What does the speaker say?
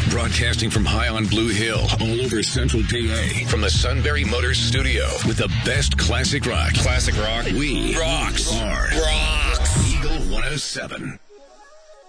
Broadcasting from high on Blue Hill, all over Central PA. From the Sunbury Motors Studio, with the best classic rock. Classic rock. We rocks are Rocks. Eagle 107.